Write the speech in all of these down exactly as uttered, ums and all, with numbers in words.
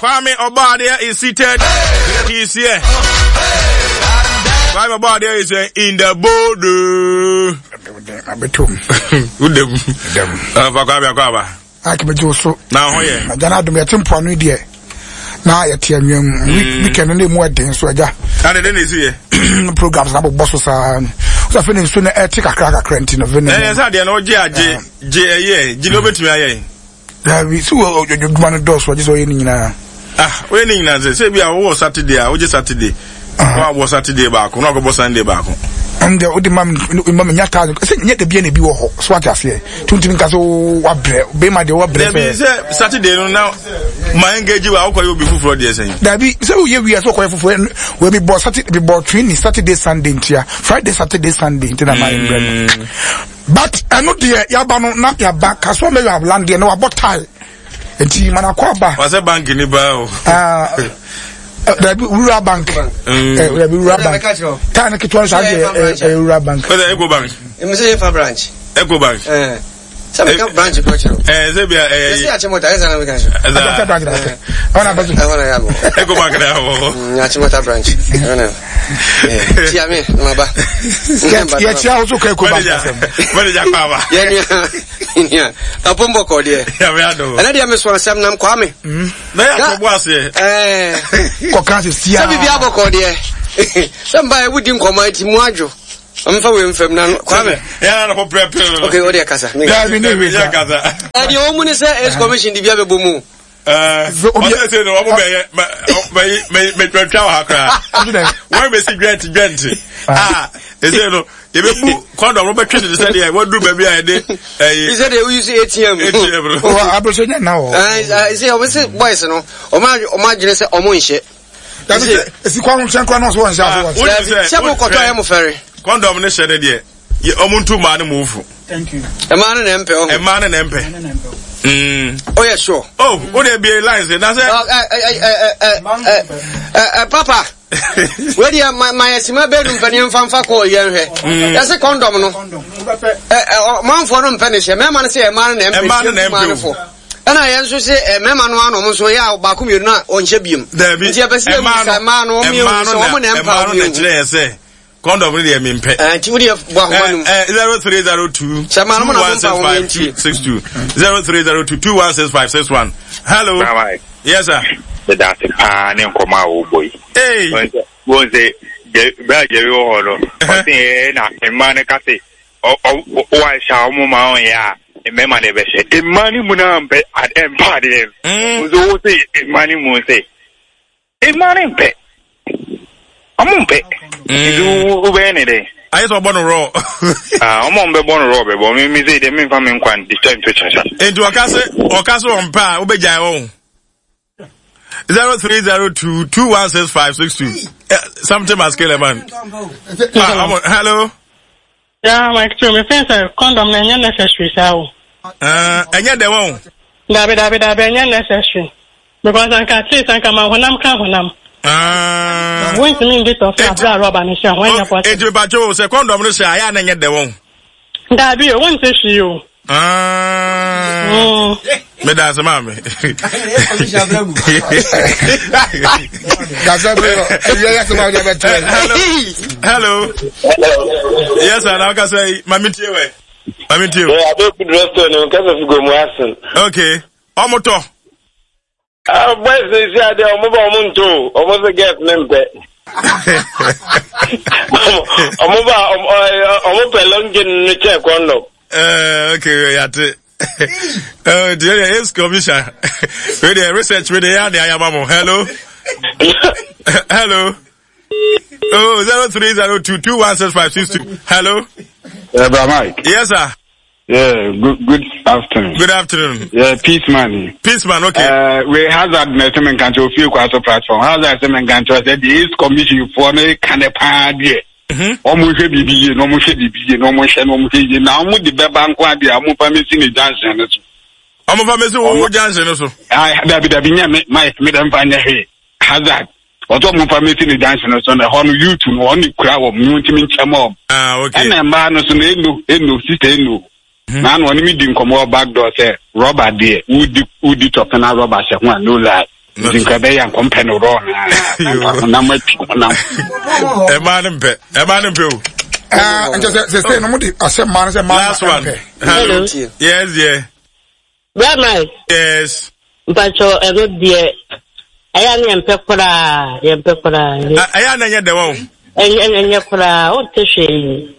Kwame Obadia is seated. He's here. Kwame Obadia is in the border. I'm between. Good them. Kwame Kwame. I can be so. Now, yeah. I don't have to be a temple on idea. Now, I tell you, we can only more things. So, yeah. And then is here. Programs about bosses and so I finish soon. I take a crack a crank in a vein. Yes, I didn't know J J J. Gilbert to me. We saw you one of those, what is winning now. Ah, winning as I say, we are all Saturday, I was just Saturday. What was Saturday back, not about Sunday back. And the old man, Mamma Yata, yet the B N B swat us here. Twenty minutes what be my dear, what Saturday now. My engage you, I'll call you before the saying. That be so here we are so quiet for when we bought Saturday, we bought training Saturday, Sunday, Friday, Saturday, Sunday, into the mind. But I know the Yabano, not your back, as well as you have landed, no about tie. And team and a quaba. Was a bank in the bow. Ah. The rural bank, the rural bank. Tana Kitwan, a rural bank. For the Eco Bank. It must say for branch. Eco Bank. Eh. Some branch of culture. Eh, Zebia, eh, Yachimota, as an American. Eco Bank now. Yachimota branch. Tiame, Maba. Yet, you also can go back. What is your power? Yeah, a pombo called here. Another Miss one, some Nam Kwame. There was it. Eh, Cocas, Yabo called here. Somebody wouldn't come out in Mojo. I'm for from now. Kwame. Yeah, okay, what are Casa? Yeah, we know Casa. And the woman is a commission, the Biabe Bumu. Uh, I said, may may may tell her. Why may she grant grant? Ah, they say no. They will call the Robert Kennedy said, I won't do baby. I did. He said, they use A T M. Oh, I appreciate now. I say, I was it, boys, no. Or my, or my generous or moon shit. That's it. It's the Quantum Chanquanos one. Several Cotam ferry. Condom, they said, dear. You own two man move. Thank you. A man and emperor. A man and emperor. Mm. Oh, yeah, sure. Oh, would there be a line? That's it. Papa, where do you my my estimate bedroom penny and fanfaco? That's a condom. Man for them pennies. A man say a man and a man and emperor. And I answer say a man one almost so yeah, Bakum, you're not on Shebium. There be a man or me, woman and say. Condom really, I mean, pet. And you have zero three zero two two one six five six two zero three zero two two one six five six one. Hello. Yes, sir. The Dati Pan and Komao boy. Hey, was it Bajo Holo? I think a man a cafe. Oh, why shall Mama? Yeah, a member never said. A money munampe at Empire. Those say money moon say. A money pet. I'm on pay. You do anything. I saw Bono Raw. I'm on the Bono Robber, but me say the men from Inquan, this time to change. Into a castle or castle on pa, obey your zero three zero two two one six five six two. Something must kill a man. Hello. Yeah, my true, my friends are condom and necessary. So, uh, and yet they won't. David, David, David, necessary. Because I can't say, I come out when I'm coming. Ah, when to mean bit of a rubber and shall when you put it about you, second of the shy, and get the one. That be a one to see you. Ah, but that's a mammy. Hello. Hello. Yes, and I can say, Mammy Tiwe. Mammy Tiwe. I don't put restaurant because of go Moason. Okay. Omoto. Ah, boys, they say they are mobile too. Almost get member. I'm mobile. I'm mobile. Long in check one look. Uh, okay, yeah. Oh, dear, yes, commissioner. With the research, with the other, I am. Hello. Hello. Oh, zero three zero two two one six five six two. Hello. Yeah, Mike. Yes, sir. Yeah, good, good afternoon. Good afternoon. Yeah, peace man. Peace man, okay. Uh, we hazard measurement control few quarter platform. Hazard measurement control said the East Commission for me can a party. Almost a B B, no more B B, no more no more now with the bank one, the Amu permitting a Johnson. I'm a permitting Johnson also. I have been my madam find a hay. Hazard. What am I permitting the Johnson on the whole you to only crowd of new team in Chamom. Ah, okay. And a man was no, no, sister, no. Man, when we didn't come out back door, say, Robert dear, would you top and Robert say, one, no lie. Nka be yan company ro na na mati na e man mpe e man mpe o ah and just say no mudi asem man say man last one hello yes yeah Brahma yes Bacho eno die aya na mpe kora ye mpe kora aya na nye de won enye enye kora o te hwe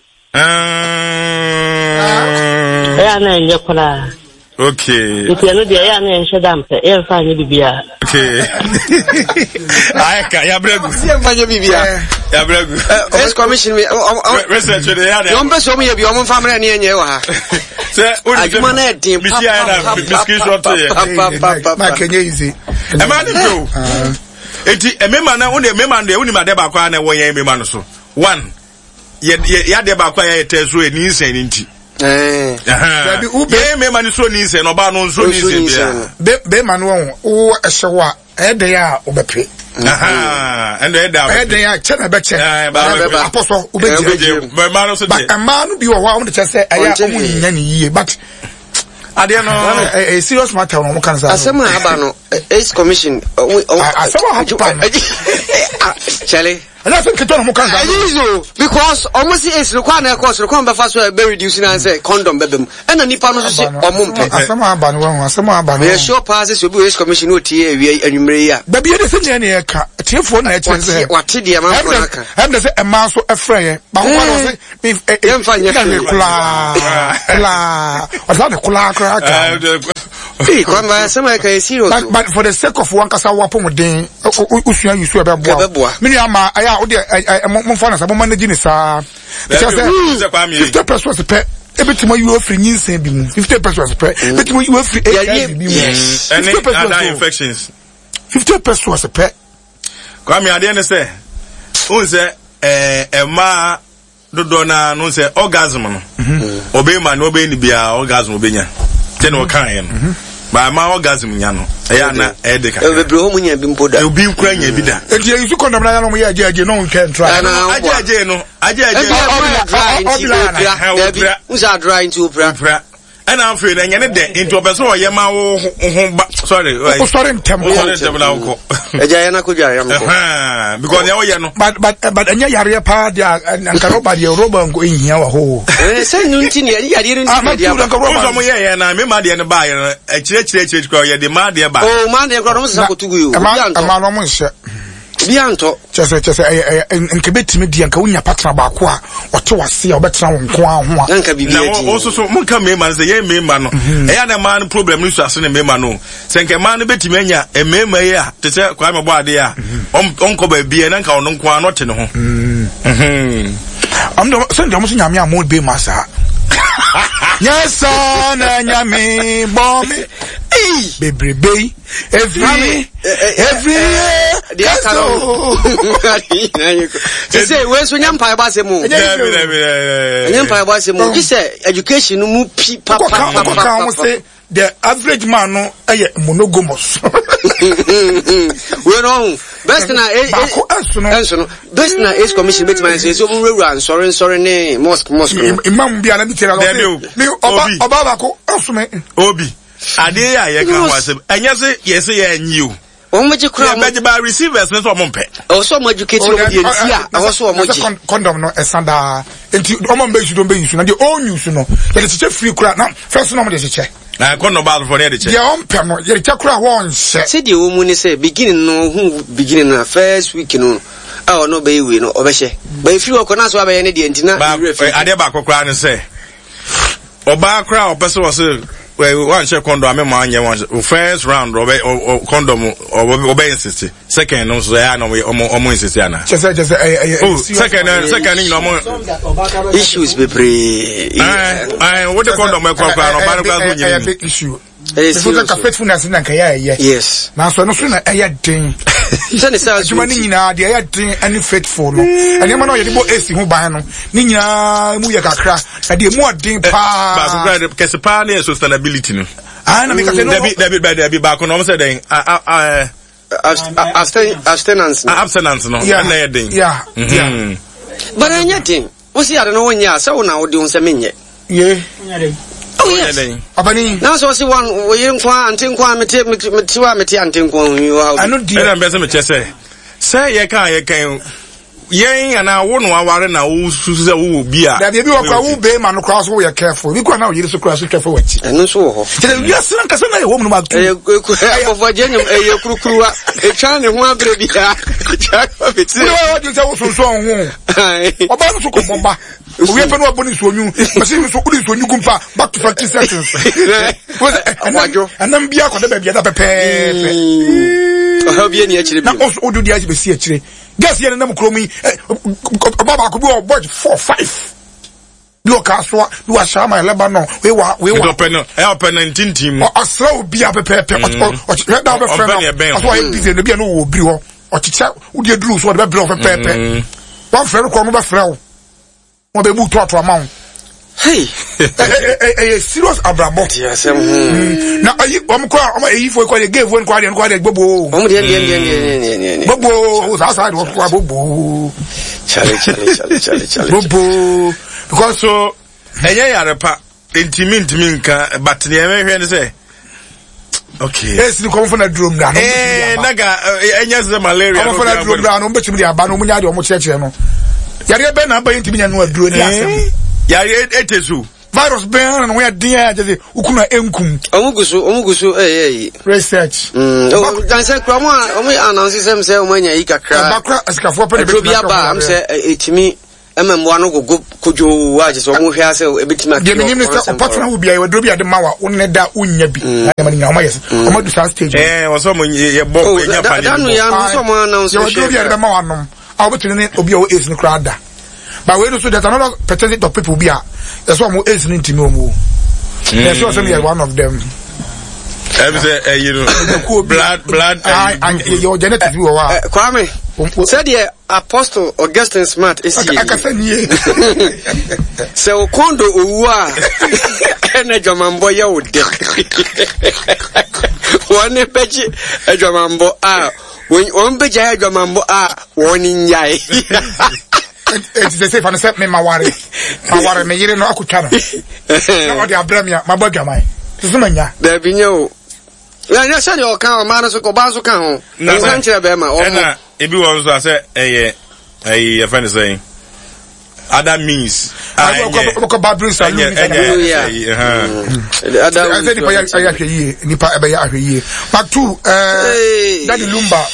ah aya na enye kora okay if you know the aya na enye dampe e fa nye bibia okay ayaka ya bregu si fa nye bibia ya bregu ex commission me research de ya de on be so me ye bi o mo famre na enye wa ha se o ni aduma na edin bi si aya na biscuit short ye ma kenye easy e ma ni bro enti emema na woni emema na woni ma de ba kwa na wo ye emema no so one ye ya de ba kwa ya te so eni nsen ni nti eh ya bi ube emema ni so ni nsen no ba no so ni nsen bia be be ma no wo ehyewa e de ya obepe aha and e da e de ya che na be che ba aposo obeje be ma no so de ba ma no bi wo wa wo de che say aya omu nya ni yie but ade no a serious matter no mo kan say asema aba no ace commission asema ha chale and I think it don't can because almost is require na course require be fast be reducing and say condom be bem and na nipa no so say omumpe asema aba no wan asema aba no we sure passes obi ace commission o tie awie anwumre ya da bi de se ne ne ka tiefo na e che say wate de ma ko naka am de say e ma so e frɛ ba ho no say e mfa nya kula la what's the kula ka eh kwamba asema ka serious but, but for the sake of one kasa wa pomodin usua yusu e be boa mini ama aya o de mo fa na sa mo manage ni sa fifty pesos per ebetimo you free nyinsen bi mu fifty pesos per ebetimo you free H I V bi mu any other infections fifty pesos per kwami ade ne say un say eh ema dodo na no say orgasm no obe ma no obe ni bia orgasm obenya ten o kan no ba ma orgasm nya no eya na e de ka e bebre ho munya bi mpoda e bi nkura nya bi da e die yusu kondom na ya no mo ya aje aje no can try aje aje no aje aje obra usa dry into obra and I'm afraid that you're dead into a person or Yama. Sorry, sorry, temple. Ejayana Kuja, because you're no, but but but and you're a part and nobody robo going here. Oh, say nothing. I didn't know. And I'm a and a buyer, a church, church, call you the man, dear. Oh, man, they're going to you. A man almost. Bianto just just eh en kebeti me dia nka unya patra ba ko a ote wase a obetra won ko a ho a nka bibia di na also so mun ka me man say ye me man no e ya na man problem ni so ase na me man no se nka man betimi anya e me man ye a te se kwa me bo ade a on ko ba bia na nka on ko a no te ne ho mhm am do se ndo mo so nyame a mo be masa yes son nyame bom bebrebe every every dia karo say we so nyampa ba se mu nyampa ba se mu say education mu pi papa papa say the average man no eh monogamous we no best na eh best na ace commission bet man say so mu rewura sorry sorry ne mosque mosque imam bia na bi tira ni oba oba ba ko asume obi ade ya ye kan wase anya se yes ye nyiu o mo ji kura mo ba receivers ne so mo mpe o so mo educate mo di ntia a so mo ji condom no esanda enti o mo be su do be use na the all news no ye de che free kura na first no mo de che na condom ba for de che ye on pe no ye che kura won she se de o mu ni say beginning no hu beginning na first week no ah no be we no obehye ba free o ko na so ba ye ne de ntina ade ba kokra ne say oba kra o person was well, one check condom, I'm a man, first round, or condom, or obey insist. Second, no, so I know we almost insist. Second, second, no more issues be pre. I what the condom, a big issue. It's like a faithfulness in Kaya, yes. Now, so no sooner I had thing. Nina, the air thing, any faithful. And you know, you're asking who buy no. Nina, Muyaka crack, and the more ding pa, because the pioneer sustainability. I know because they be they be back on almost saying, I, abstinence, abstinence, no, yeah, yeah, yeah. But anything, what's the other no one? Yeah, so now doing some in yet. Yeah. Oh yes. Abani. Now so see one we nkwa ante nkwa mete mete wa mete ante nkwa hu. I know the. And be me say. Say ye kan ye kan yen ana wo no aware na wo susu se wo bi a. Da be bi wo kwa wo be ma no cross wo ye careful. Bi kwa na wo yiri so cross careful wachi. Eno so ho. Tell you yes na kasa na ye wo mu ma tu. Eh ko jenyum eh kurukuru e twa ne ho abre bia. Twa ko beti. Wo wo ju se wo so so ho. Oba no so ko bomba. We have no bonus on you. Machine so good on you kumpa back to forty seconds. And then be a con baby at a pepe. How be any actually? Now also do the I C actually. Guess here and them chromy. Baba could be a budget four five. Look, I saw you are Shama Lebanon. We were we were open help nineteen team. Or slow be a pepe or let down a friend. That's why I'm busy to be a no brew or teacher. Would you do so the blow of a pepe? One friend come over flow. Mo be bu to to amount. Hey, eh serious abrabo. Yes, mm. Na ayi o mo ko o ayi fo ko dey give one kwa dey kwa dey gbogbo. O mo dey dey dey dey. Gbogbo o sa side o kwa gbogbo. Chale chale chale chale chale. Gbogbo because so eye yare pa intimi intimi nka but ne me hwe ne say okay. Yes, ni come from na drum na. Eh naga enya ze malaria. Come from na drum na no betimi dey aba no mo nya dey o mo chechire no. Yare be na ba intimi nya no aduro ni asem. Yare etesu. Virus ben no we dia je ukuna enkum. Omugusu omugusu eh eh. Research. Mm. O dan say kra mo o me announce sem say o manya yi kakra. Bakra asikafo pe de be ba am say etimi ememwa no gogo kojo wa je so mo hwe ase ebetimi akira. De minim ne say opatona wo bia we dro bia de mawa wonne da unya bi. Na mani nya o ma yes. O ma du sa stage. Eh wo so mo ye bo nya pa ni. Danu ya no so mo announce. Yo dro bia de mawa nom. I will tell you, Obi o is no crowd. But we know so there's another percentage of people be that's why more is into me more. There's also me one of them. Every say you know blood blood and your genetic you are. Kwame said the Apostle Augustine Smart is here. So kondo uwa ene jamambo ya ode. One peji e jamambo ah when on peji e jamambo ah woni nyai. It's the safe and set me my worry. My worry me yire no akutwa no. Na odi abramia mabagwa mai. Tuzumanya. There be no. Ya ya say o kan o ma no so ko ba so kan ho. Na san kire be ma. Na ebi won so say eh eh your friend is saying other means. I go bad news and yeah. Other I said nipa ya ahwe yie, nipa ebe ya ahwe yie. But two eh Daddy Lumba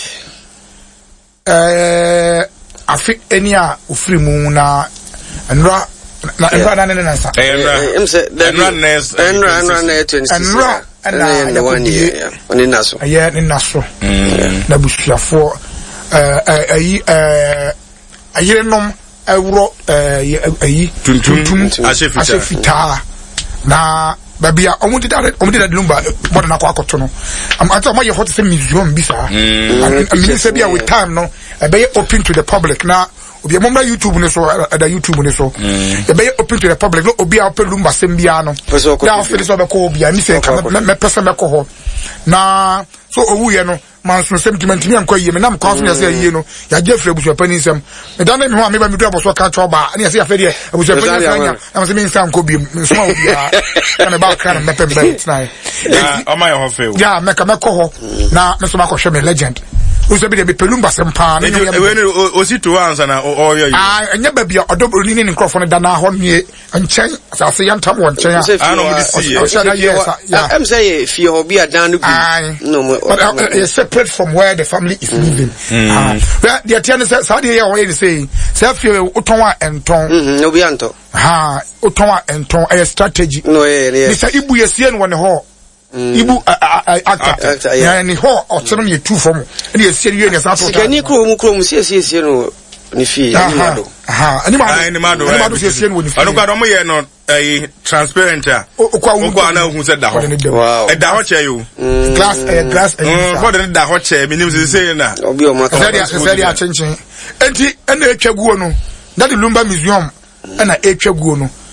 eh afi eni a ofiri mu na enra na enra na ne nansa enra em say enra nes enra enra na twenty-six enra na the one year oni naso aye ni naso na busuafo eh ayi eh ayerenom awro eh ayi tuntum asefita na babia omo did that omo did that Lumba more than akwakoto no am anta mo ye hot say museum bi sa and me say bia with time no e be open to the public na obi mo na YouTube ne so ada YouTube ne so e be open to the public no obi open Lumba sem bia no na office so be ko obi ani say me pesa me ko ho na so owu ye no man so sentiment me anko yie me na mko so ne say yie no ya je frɛ busu pani nsɛm me dan me ho me ba me do aboso ka choba ani say afɛ de busu pani nsɛm na me say nsan ko bi nso ma obi a na me ba kan me pem bet na ya o ma ye ho fe ya me ka me ko ho na me so ma ko hwɛ me legend uso bi de me pelumba sempa na we no o si to answer na o yo ah anya ba bia odobro ni ni nkrofo no da na ho ne nkyɛn asase yantam wɔ nkyɛn a no mo di see ya am say fi ho bi adan no no but separate from where the family is living ah but the tian say sa de ya wo ye say say fi uton a enton mhm no bi anto ha uton a enton a strategy no ye ye say ibu ye sie no wɔ ne ho ibu actor ya ni ho o tero ne tu fom ne ye sie ye ne sa to ta ni kro mu kro mu sie sie sie no ni fi ni mado aha ani mado ani mado ani mado sie sie no ni fi anu kwa do mo ye no eh transparent a okwa na hu se da ho e da ho che yo glass eh glass eh ko de da ho che minim se se na obi o ma ka se dia chenchen enti ena etwa guo no Daddy Lumba museum ena etwa guo no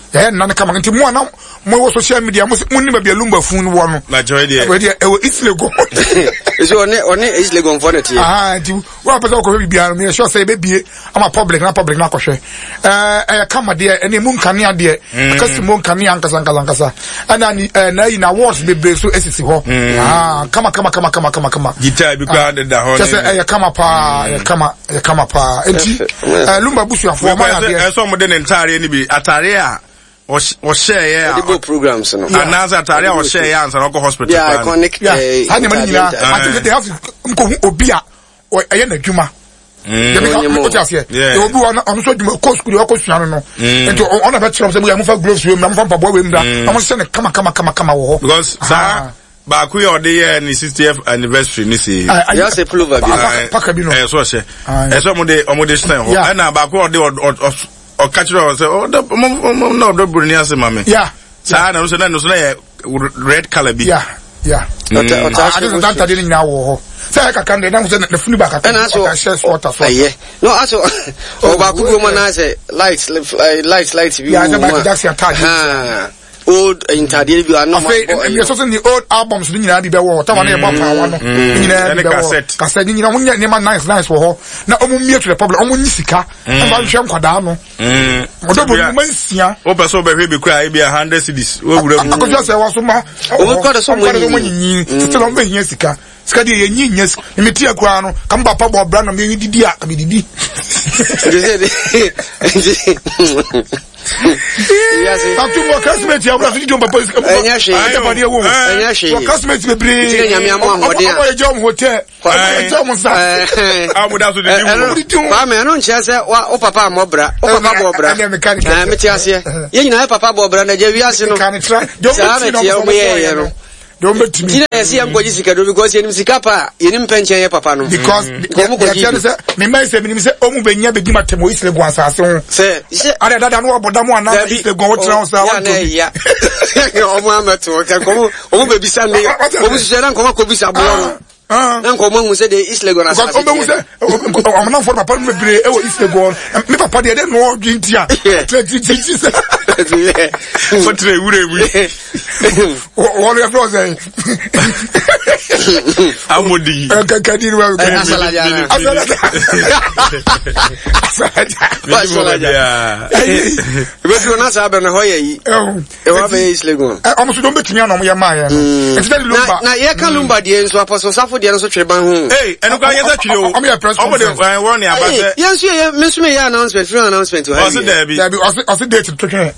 eh na kama nti mo na mo social media mo ni ba bia lumba fun wo no na joy dey we dey e Isle go so one one Isle go for net ah nti wo pesa ko bia me sure say be bie ama public na public na kohwe eh eh kama dey ene mu nkane ade akasi mu nkane ankasa ankasa ankasa ana ni na yi na awards be be so esisi ho ah kama kama kama kama kama kama guitar bi kwa da ho just eh kama pa eh kama eh kama pa enti eh lumba busu afo ma ya dey eh so mo de ntare ni bi atare a o share yeah the programs no anaza atare a o share yeah answer go hospital yeah iconic eh hani mani na I think they have nko obi a aye na dwuma ya me ko ti ase e obi won on so dwuma ko school ko sua no enti on na be try say mo fa gloves we mo fa pabo we mra mo se ne kama kama kama kama wo because sa ba ku yo de year ni sixtieth anniversary ni say ya say pullover bi paka bi no eh so she eh so mo de mo de stand ho e na ba ku o de o catch you say oh no do burni ase mame yeah sa na so na no so na red color bi yeah yeah ota ota I don't that dey nya wo ho say ka kan dey na so na funu ba ka na so water so yeah no aso o ba ku go mo na say lights lights lights bi yeah that that's your target old intadie bi ano ma you so the old albums ni nyina di be wo ta wan e ba pa wa no nyina di be wo cassette nyina wo nya ne ma nice nice wo ho na omu mie to the public omu nyi sika e ba hwe nkwada no mm odo bo mu nsia o pe so be hwe bi kra e bi one hundred cedis wo wura mu akojo se wa so ma o ko da so mo nyi still on be hia sika sika di ye nyi nya me ti akwa no kam ba pa bo bra no me didi a me didi yes tatu mo classmate ya bra fidi jomba police enya hwe enya hwe classmate be bre ti nya me am ahode a o jom hotel o jom sa a mo da so de mu ba me no nche se o papa amobra o papa bobra eh me ti ase ye nyina papa bobra na je wi ase no kan tra jom ti o ye ye no don't bet me. Tina esi am goji sika do because yenim sika pa yenim penchen ye papa no. Because the say me man say me say omu benya be dima temo Isle go asase ho. Say ada dada no oboda mo ana Isle go wo tra so wa to. Ya ya. Omu ameto ka komu omu be bisa ne. Omu se na komu ko bisa bo no. Ah. Na komu mu se de Isle go na asase. Because omu se omu na for papa me bre e wo Isle go. Me papa de no dwintia. twenty twenty se. For tre wure wi. What you from say? Amodi. Ka ka di wa ka. Asalaja. Asalaja. We do na sa be na hoye yi. E wa be Isle go. E o mo so do betimi na mo ye ma ye no. It's very lumba. Na ye ka lumba de nso apostle safo de nso tweba ho. Hey, eno ka ye sa twire o. O me press conference. O mo de aba se. Ye nso ye me nso me ye announcement, free announcement. O se there bi. There bi o se date to twere.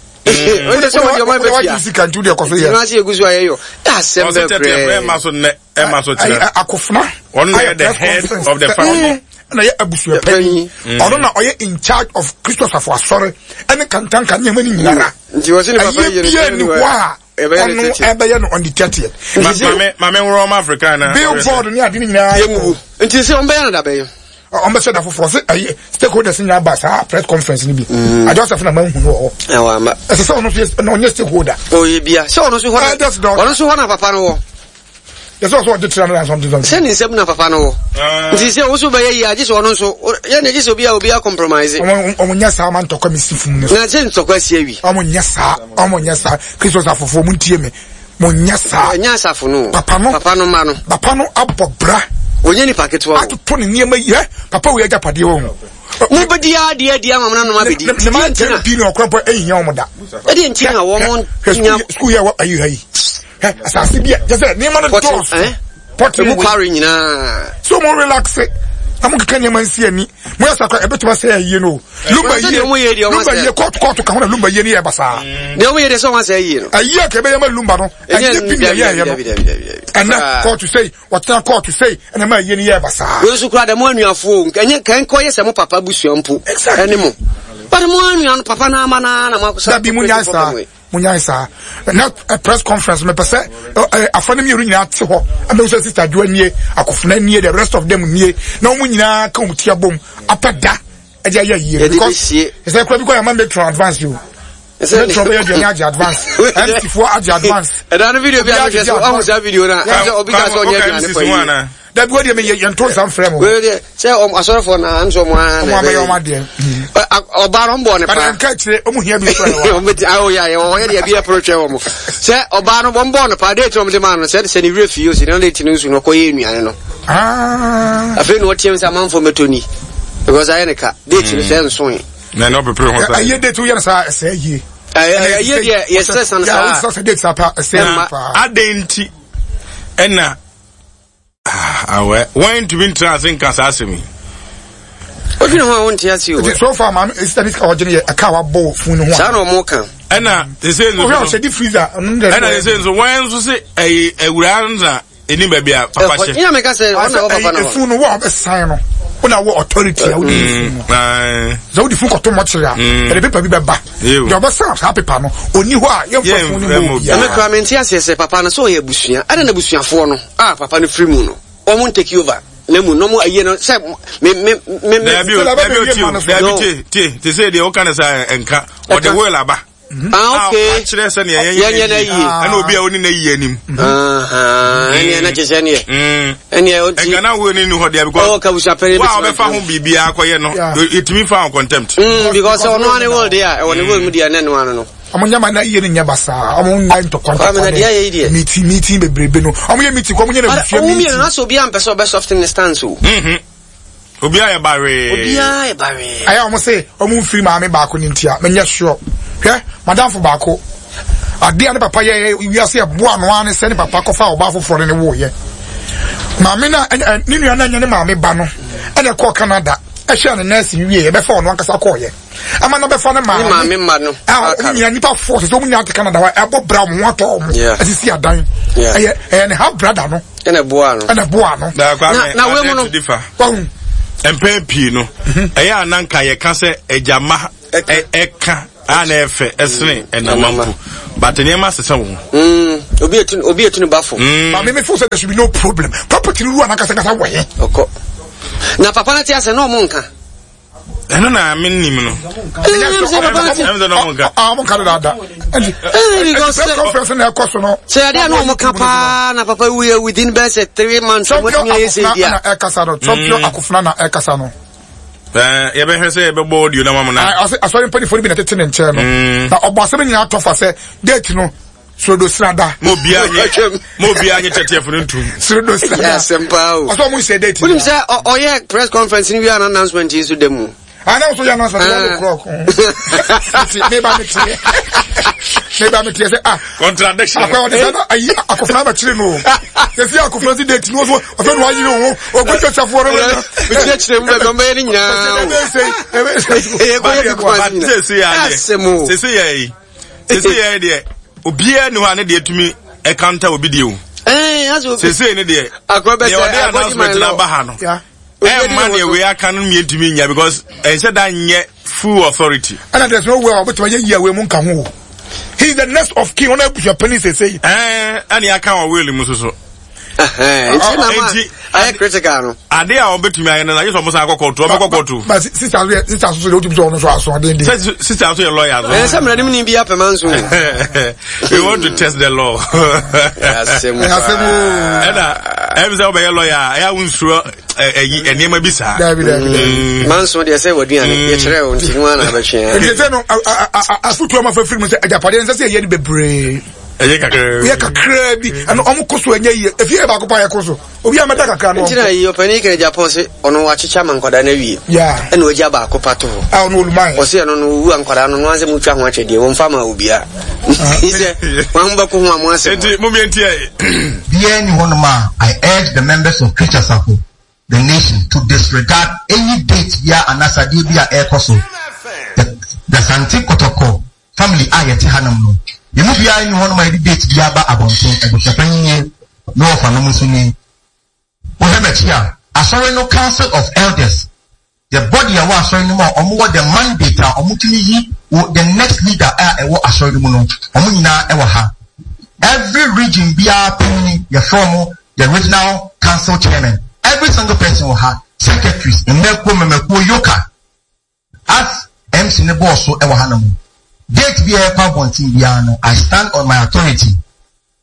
O de so mo de mo be ya. You can do the coffee. You na se egusu ayeyo. Da sembe pre. E ma so ne, e ma so tire. Akofna. One the head of the family. Na ye abusu e pani. Ono na oye in charge of Christopher for sorry. Ene kantan kan ye mani nyara. Nti wo se ne papa ye ni wa. Ono ebe ye no on the thirtieth. Mame mame wo Roma Africa na. Billboard ni ade ni nyara. Ye mu. Nti se on be na da be yo. On be said that for stakeholders in your bus, press conference. I just have a man who know. As a son of yes, no, yes, stakeholder. Oh, yeah, so no, so what? That's not also one of Papa. There's also the channel and something. Sending seven of Papa. This is also by a just one also. Yeah, this will be a be a compromise. On yes, I'm to come from the Nations of Quesievi. I'm on yes, I'm on yes, Christmas for four Muntieme. Monyasa, Nyasa for no. Papa no, Papa no mano. Papa no up bra. Onyeni packet wa. Atu toni niema ye. Papa we ajapade wo. Mu bedi a de de ama na no ma bedi. Ne ma tina bi no okropo ehia omoda. E de ntina wo mo nya school ya wa ayi hayi. He asase bia je say niema no dos. Eh? Pot mu kware nyina. So mo relax. Amu keka niema nsi ani. Mo ya sakwa ebetuma say ayi no. Lumba ye. Lumba ye court court ka ho na lumba ye ni e basa. De o ye de so wan say ayi no. Ayi ka be ye ma lumba no. Ayi bi ye ye no. And now court to say what na court to say and ma ye ni ye basa. We su kura de mo anuafo. Enye kan ko ye se mo papa busuampo. Ene mo. But mo anuan papa na ama na na ma da bi mu nyansa. Munyansa na a press conference me pese afane mi nyina ate ho am say sister Duanie akofuna nie the rest of them nie na omu nyina ka omutia bom apada aja ya yie because e say kwa bi kwa man make advance you e say trouble ya dey advance M C four aja advance e da no video bi a just o say video na obi ka so nye bi na that go dey me ye nton sam frame we dey say o asoro for na anso mo ana o ma be o ma dey Obaron born, but I'm catching it. Oh, yeah, already be approach. Say, Obano one born, a parade from the man said, send refuse, you only to news no coin, I know. Ah, I feel what James a man for Metoni because I ain't a cat, date in the swing. No, no, but I hear the two years I say ye. I hear, yes, and I dates up a same. I didn't. And now, I went to win think as asking me. What do you know? I want to ask you. So far, man, is that it's originally a cow bowl for no one. And now, they say, the freezer, and they say, so when you say a Uranza, any baby, Papa, you make us say, I know, phone war a sign. When I want authority, I would so the food got too much, and the paper be back. Your best happy panel, only why you're comment. Yes, yes, Papa, so you bushia. I don't know bushia for no. Ah, Papa, the free moon. I won't take you over. Lemu no more, you know, say, me, me, me, me, they say the Okanasa and cat or the world about. Ah, okay. Yes, and yeah, and will be only a year. Ah, and you're not just any. And you're not winning what they have got. Wow, I found Bibi Aquayano. It me found contempt. Because on one world there, on the world media, and then one. I'm on Yamana in Yabasa. I'm on nine to contact. I'm an idea. Meeting, meeting, the Bribino. I'm going to meet you. I'm going to also be on Peso best often the stand so. Obia Barry. Obia Barry. I almost say, I'm going to free my back on India. Men, yes, sure. Yeah, Madame for Bako. At the end of Papa, we are say one one and send Papa Kofa or Baffle for any war, yeah. Mamina and Ninian and Mammy Bano and a call Canada. I shall nurse you here before one cast a call ye. I'm another fan of my mammy, I need forces only out to Canada. I bought brown water, as you see a dime. And have brother, no, and a buano, and a buano. Now, we're going to differ. And pay Pino. I am Nanka, a cancer, a jama, a eka. An F S and a mamma, but the name master some. Hm, Obia to the baffle. But maybe for there should be no problem. Property rule and I can away. Now, Papa, yes, and no monka. I don't know, I mean, I'm Canada. Say, I don't know more Capana, Papa, we are within best at three months. What can I say? Ecasano, Trumpio, Akufnana, Ecasano. Uh, you better say about board, you know, I saw him putting for me at the ten channel. Now, about seven out of us, date no, so do Strada, Mobia, Mobia, you for them too. So do yes, and Pow. I almost said that. Wouldn't say, oh, yeah, press conference in your announcement is to them. I know so you're not o'clock. Maybe I'm maybe I'm say, ah, contradiction. I could find a chino. You see, I could find the date. No, I don't want you know, or go to for a church them, but no man now. Say, say, say, idea. Obia no one idea to me, a counter will be due. Eh, say, say, an idea. I go back to yeah. Eh, money we are can't meet me because I said I get full authority. And there's no way but my year we won't come. He's the next of king on a Japanese say. Eh, and I can't will him so. I critical. Are they all bet me and I just almost I go to go to. But sister, sister, so I didn't. Sister, I'm a lawyer. And some ready me be up a man soon. We want to test the law. Yes, and I was a lawyer. I won't sure a name of Bisa. Manso, they say, what do you trail until one of a chair? I put you on my film and Japanese, I say, you'd be brave. We are crabby and almost when you if you ever buy a coso. We are Madaka. You panic a Japose on watch Chaman Kodanavi. Yeah, and we Jaba Copato. I don't know mine. Was here on who and Kodano was a mucha watch a dear one farmer will be a. He said, one Bakuma was a moment here. Dear Niwanama, I urge the members of Creature Sapo, the nation, to disregard any date via an Asadibia Air Coso. The Santi Kotoko family Ayati Hanam. You must be in one of my debates, Yaba Abonson, and the Japan, no Fanamusuni. We have a here, a sorry no council of elders. The body of our sorry no more, or more the mandate, or Mutini, the next leader, a sorry mono, or Munina, Ewaha. Every region be our penny, your former, the original council chairman. Every single person will have secretaries in Melko Memeko Yoka. As M C Nebo so Ewahanamu. Date be a power I stand on my authority